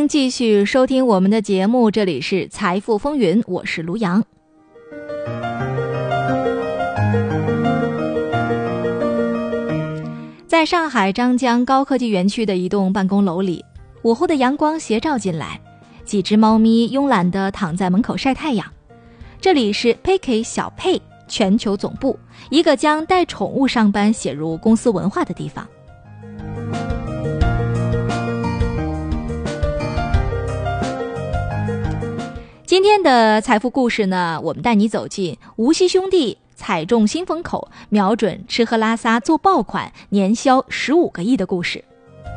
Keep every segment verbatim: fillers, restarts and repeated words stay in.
迎继续收听我们的节目，这里是财富风云，我是卢阳。在上海张江高科技园区的一栋办公楼里，午后的阳光斜照进来，几只猫咪慵懒地躺在门口晒太阳。这里是 Payke 小佩全球总部，一个将带宠物上班写入公司文化的地方。今天的财富故事呢，我们带你走进无锡兄弟踩中新风口，瞄准吃喝拉撒做爆款，年销十五个亿的故事。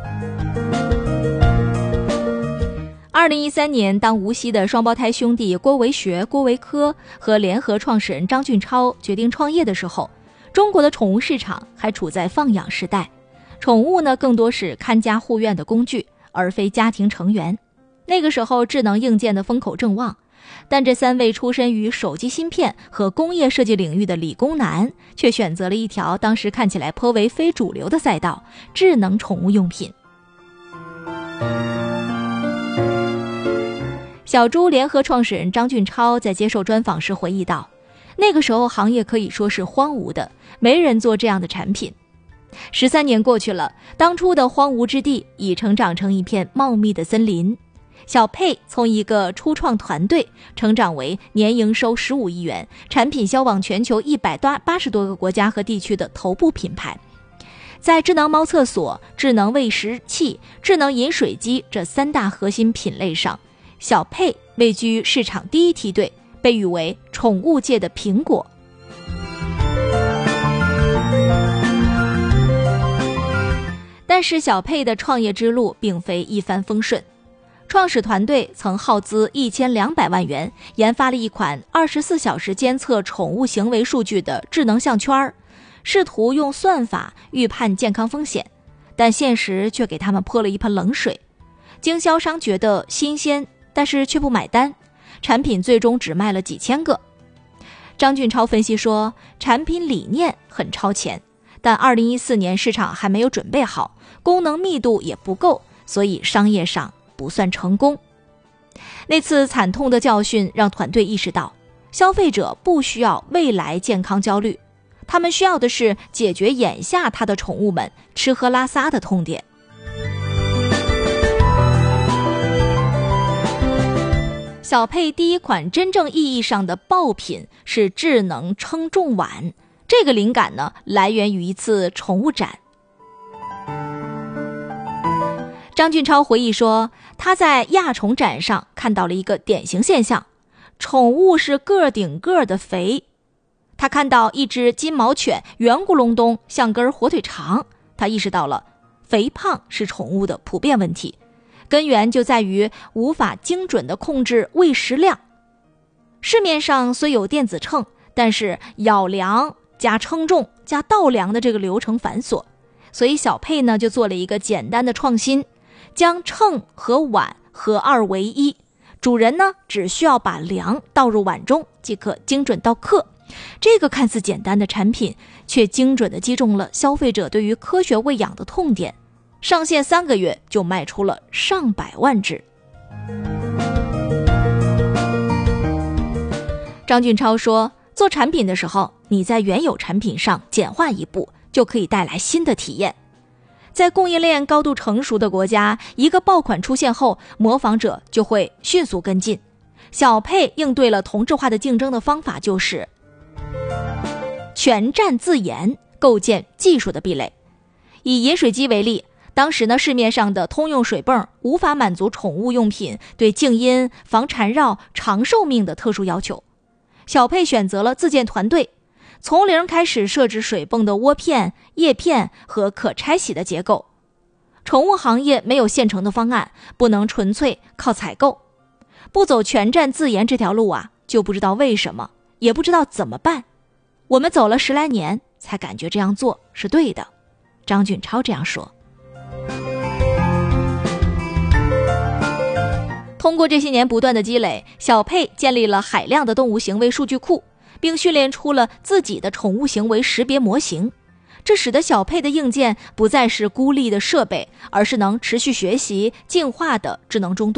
二零一三年，当无锡的双胞胎兄弟郭维学、郭维科和联合创始人张俊超决定创业的时候，中国的宠物市场还处在放养时代，宠物呢更多是看家护院的工具，而非家庭成员。那个时候智能硬件的风口正旺，但这三位出身于手机芯片和工业设计领域的理工男，却选择了一条当时看起来颇为非主流的赛道——智能宠物用品。小猪联合创始人张俊超在接受专访时回忆道，那个时候行业可以说是荒芜的，没人做这样的产品。十三年过去了，当初的荒芜之地已成长成一片茂密的森林。小佩从一个初创团队成长为年营收十五亿元，产品销往全球一百八十多个国家和地区的头部品牌。在智能猫厕所、智能喂食器、智能饮水机这三大核心品类上，小佩位居市场第一梯队，被誉为宠物界的苹果。但是小佩的创业之路并非一帆风顺。创始团队曾耗资一千两百万元研发了一款二十四小时监测宠物行为数据的智能项圈，试图用算法预判健康风险，但现实却给他们泼了一盆冷水。经销商觉得新鲜，但是却不买单，产品最终只卖了几千个。张俊超分析说，产品理念很超前，但二零一四年市场还没有准备好，功能密度也不够，所以商业上不算成功。那次惨痛的教训让团队意识到，消费者不需要未来健康焦虑，他们需要的是解决眼下他的宠物们吃喝拉撒的痛点。小佩第一款真正意义上的爆品是智能称重碗，这个灵感呢，来源于一次宠物展。张俊超回忆说，他在亚宠展上看到了一个典型现象，宠物是个顶个的肥。他看到一只金毛犬圆咕隆咚像根火腿肠，他意识到了肥胖是宠物的普遍问题，根源就在于无法精准地控制喂食量。市面上虽有电子秤，但是舀量加称重加倒量的这个流程繁琐，所以小佩呢就做了一个简单的创新，将秤和碗合二为一，主人呢只需要把粮倒入碗中即可精准到克。这个看似简单的产品，却精准地击中了消费者对于科学喂养的痛点，上线三个月就卖出了上百万只。张俊超说，做产品的时候，你在原有产品上简化一步，就可以带来新的体验。在供应链高度成熟的国家，一个爆款出现后，模仿者就会迅速跟进。小佩应对了同质化的竞争的方法就是全站自研，构建技术的壁垒。以饮水机为例，当时呢市面上的通用水泵无法满足宠物用品对静音、防缠绕、长寿命的特殊要求。小佩选择了自建团队，从零开始设置水泵的涡片、叶片和可拆洗的结构。宠物行业没有现成的方案，不能纯粹靠采购。不走全站自研这条路啊，就不知道为什么，也不知道怎么办。我们走了十来年，才感觉这样做是对的。张俊超这样说。通过这些年不断的积累，小佩建立了海量的动物行为数据库，并训练出了自己的宠物行为识别模型。这使得小佩的硬件不再是孤立的设备，而是能持续学习进化的智能终端。